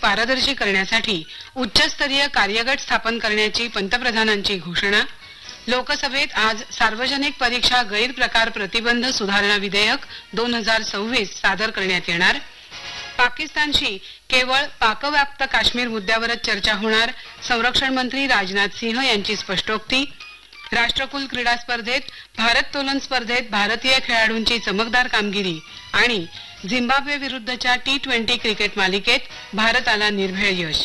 पारदर्शी करण्यासाठी उच्चस्तरीय कार्यगट स्थापन करण्याची पंतप्रधानांची घोषणा। लोकसभेत आज सार्वजनिक परीक्षा गैरप्रकार प्रतिबंध सुधारणा विधेयक 2026 सादर करण्यात येणार। पाकिस्तानशी केवळ पाकव्याप्त काश्मीर मुद्द्यावरच चर्चा होणार, संरक्षण मंत्री राजनाथ सिंह यांची स्पष्टोक्ती। राष्ट्रकुल क्रीडा स्पर्धेत भारत्तोलन स्पर्धेत भारतीय खेळाडूंची चमकदार कामगिरी आणि झिम्बाब्वे विरुद्धच्या T20 क्रिकेट मालिकेत भारताला निर्भेळ यश।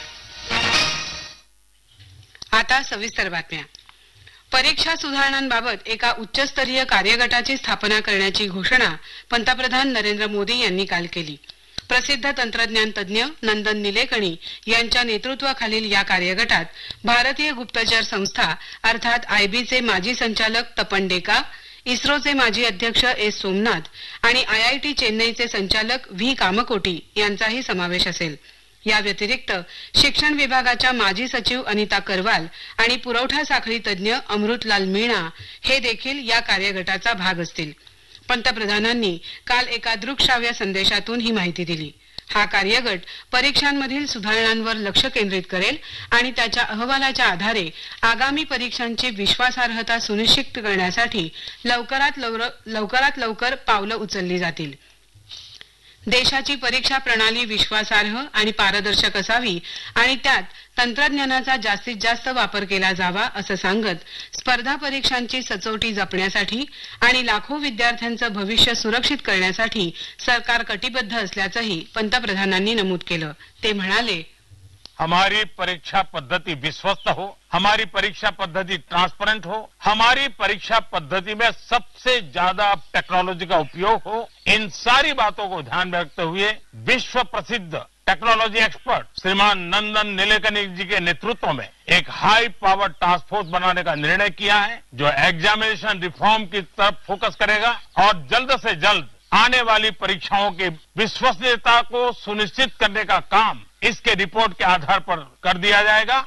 आता सविस्तर बातम्या। परीक्षा सुधारणांबाबत एका उच्चस्तरीय कार्यगटाची स्थापना करण्याची घोषणा पंतप्रधान नरेंद्र मोदी यांनी काल केली। प्रसिद्ध तंत्रज्ञान तज्ञ नंदन निलेकणी यांच्या नेतृत्वाखालील या कार्यगटात भारतीय गुप्तचर संस्था अर्थात IB चे माजी संचालक तपन डेका, इस्रोचे माजी अध्यक्ष एस सोमनाथ आणि IIT चेन्नईचे संचालक व्ही कामकोटी यांचाही समावेश असेल। या व्यतिरिक्त शिक्षण विभागाच्या माजी सचिव अनिता करवाल आणि पुरवठा साखळी तज्ञ अमृतलाल मीणा हे देखील या कार्यगटाचा भाग असतील। पंतप्रधानांनी काल एका दृकश्राव्य संदेशातून ही माहिती दिली। हा कार्यगट परीक्षांमधील सुधारणांवर लक्ष केंद्रित करेल आणि त्याच्या अहवालाच्या आधारे आगामी परीक्षांची विश्वासार्हता सुनिश्चित करण्यासाठी लवकरात लवकर पावलं उचलली जातील। देशाची परीक्षा प्रणाली विश्वासार्ह आणि पारदर्शक असावी आणि त्यात तंत्रज्ञानाचा जास्तीत जास्त वापर केला जावा असं सांगत स्पर्धा परीक्षांची सचोटी जपण्यासाठी आणि लाखो विद्यार्थ्यांचं भविष्य सुरक्षित करण्यासाठी सरकार कटिबद्ध असल्याचंही पंतप्रधानांनी नमूद केलं। ते म्हणाले, हमारी परीक्षा पद्धति विश्वस्त हो, हमारी परीक्षा पद्धति ट्रांसपेरेंट हो, हमारी परीक्षा पद्धति में सबसे ज्यादा टेक्नोलॉजी का उपयोग हो। इन सारी बातों को ध्यान में रखते हुए विश्व प्रसिद्ध टेक्नोलॉजी एक्सपर्ट श्रीमान नंदन निलेकनी जी के नेतृत्व में एक हाई पावर टास्क फोर्स बनाने का निर्णय किया है, जो एग्जामिनेशन रिफॉर्म की तरफ फोकस करेगा और जल्द से जल्द आने वाली परीक्षाओं की विश्वसनीयता को सुनिश्चित करने का काम इसके रिपोर्ट के आधार पर कर दिया जाएगा।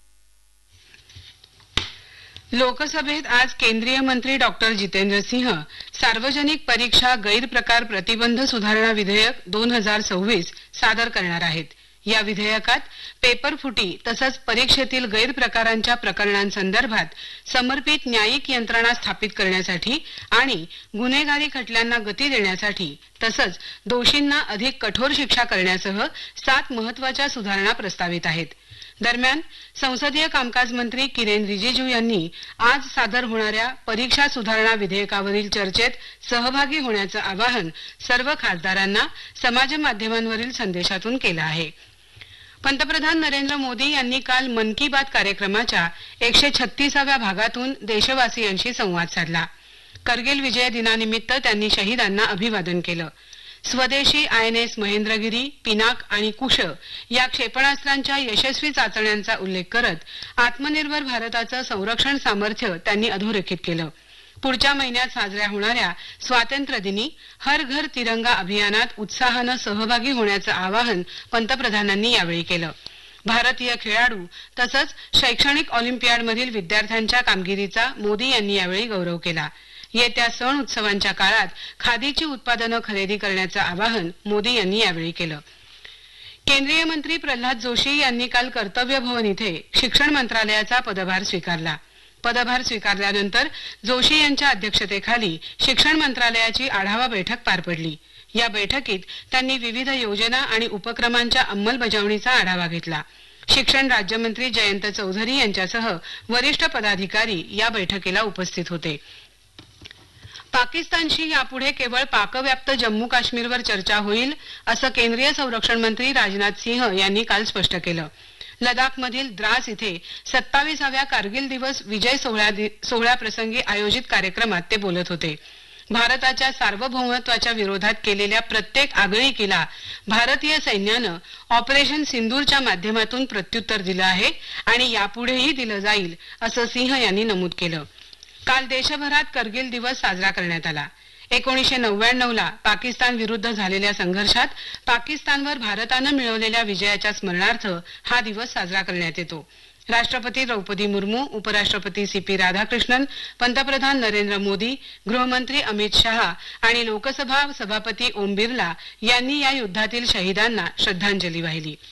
लोकसभेत आज केंद्रीय मंत्री डॉक्टर जितेंद्र सिंह सार्वजनिक परीक्षा गैरप्रकार प्रतिबंध सुधारणा विधेयक 2026 सादर करणार आहेत। या विधेयकात पेपर फुटी तसंच परीक्षेतील गैरप्रकारांच्या प्रकरणांसंदर्भात समर्पित न्यायिक यंत्रणा स्थापित करण्यासाठी आणि गुन्हेगारी खटल्यांना गती देण्यासाठी तसंच दोषींना अधिक कठोर शिक्षा करण्यासह 7 महत्त्वाच्या सुधारणा प्रस्तावित आहेत। दरम्यान संसदीय कामकाज मंत्री किरेन रिजिजू यांनी आज सादर होणाऱ्या परीक्षा सुधारणा विधेयकावरील चर्चेत सहभागी होण्याचं आवाहन सर्व खासदारांना समाज माध्यमांवरील संदेशातून केलं आहे। पंतप्रधान नरेंद्र मोदी यांनी काल मन की बात कार्यक्रमाच्या 136व्या भागातून देशवासियांशी संवाद साधला। करगिल विजय दिनानिमित्त त्यांनी शहीदांना अभिवादन केलं। स्वदेशी INS महेंद्रगिरी, पिनाक आणि कुश या क्षेपणास्त्रांच्या यशस्वी चाचण्यांचा उल्लेख करत आत्मनिर्भर भारताचं संरक्षण सामर्थ्य त्यांनी अधोरेखित केलं। पुढच्या महिन्यात साजऱ्या होणाऱ्या स्वातंत्र्य दिनी हर घर तिरंगा अभियानात उत्साहानं सहभागी होण्याचं आवाहन पंतप्रधानांनी यावेळी केलं। भारतीय खेळाडू तसंच शैक्षणिक ऑलिम्पियाडमधील विद्यार्थ्यांच्या कामगिरीचा मोदी यांनी यावेळी गौरव केला। येत्या सण उत्सवांच्या काळात खादीची उत्पादनं खरेदी करण्याचं आवाहन मोदी यांनी यावेळी केलं। केंद्रीय मंत्री प्रल्हाद जोशी यांनी काल कर्तव्य भवन इथे शिक्षण मंत्रालयाचा पदभार स्वीकारला। पदभार स्वीकारल्यानंतर जोशी यांच्या अध्यक्षतेखाली शिक्षण मंत्रालयाची आढावा बैठक पार पडली। या बैठकीत त्यांनी विविध योजना आणि उपक्रमांच्या अंमलबजावणीचा आढावा घेतला। शिक्षण राज्यमंत्री जयंत चौधरी यांच्यासह वरिष्ठ पदाधिकारी या बैठकीला उपस्थित होते। पाकिस्तानशी यापुढे केवळ पाकव्याप्त जम्मू काश्मीरवर चर्चा होईल असं केंद्रीय संरक्षण मंत्री राजनाथ सिंह यांनी काल स्पष्ट केलं। लडाखमधील द्रास इथे 27व्या कारगिल दिवस विजय सोहळ्याप्रसंगी आयोजित कार्यक्रमात ते बोलत होते। भारताच्या सार्वभौमत्वाच्या विरोधात केलेल्या प्रत्येक आगळीकीला भारतीय सैन्यानं ऑपरेशन सिंदूरच्या माध्यमातून प्रत्युत्तर दिलं आहे आणि यापुढेही दिलं जाईल असं सिंह यांनी नमूद केलं। काल देशभरात करगिल दिवस साजरा करण्यात आला। 1999ला पाकिस्तान विरुद्ध झालेल्या संघर्षात पाकिस्तानवर भारतानं मिळवलेल्या विजयाच्या स्मरणार्थ हा दिवस साजरा करण्यात येतो। राष्ट्रपती द्रौपदी मुर्मू, उपराष्ट्रपती CP राधाकृष्णन, पंतप्रधान नरेंद्र मोदी, गृहमंत्री अमित शहा आणि लोकसभा सभापती ओम बिर्ला यांनी या युद्धातील शहीदांना श्रद्धांजली वाहिली।